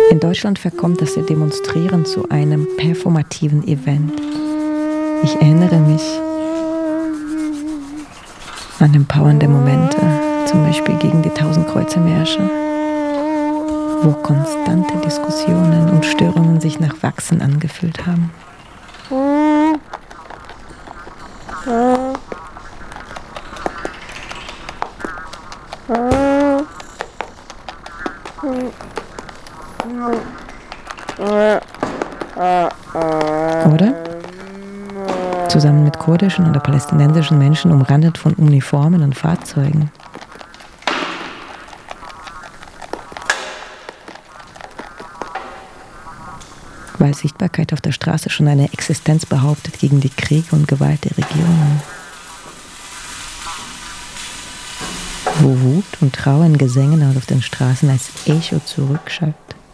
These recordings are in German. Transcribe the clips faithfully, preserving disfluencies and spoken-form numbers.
In Deutschland verkommt das Demonstrieren zu einem performativen Event. Ich erinnere mich an empowernde Momente, zum Beispiel gegen die Tausendkreuze-Märsche, wo konstante Diskussionen und Störungen sich nach Wachsen angefühlt haben. Oder? Zusammen mit kurdischen oder palästinensischen Menschen umrandet von Uniformen und Fahrzeugen. Weil Sichtbarkeit auf der Straße schon eine Existenz behauptet gegen die Kriege und Gewalt der Regierungen. Wo Wut und Trauer in Gesängen auf den Straßen als Echo zurückschallt.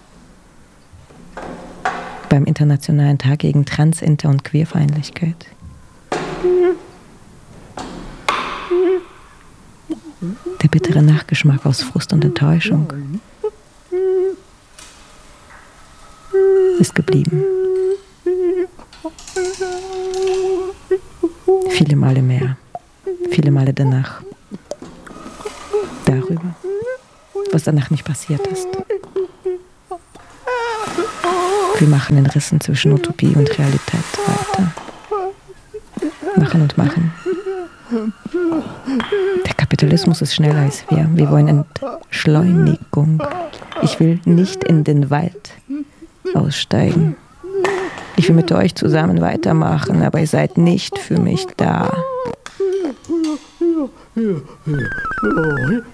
Beim Internationalen Tag gegen Trans-, Inter- und Queerfeindlichkeit. Der bittere Nachgeschmack aus Frust und Enttäuschung ist geblieben. Viele Male mehr, viele Male danach. Darüber, was danach nicht passiert ist. Wir machen den Rissen zwischen Utopie und Realität weiter. Machen und machen. Der Kapitalismus ist schneller als wir. Wir wollen Entschleunigung. Ich will nicht in den Wald aussteigen. Ich will mit euch zusammen weitermachen, aber ihr seid nicht für mich da.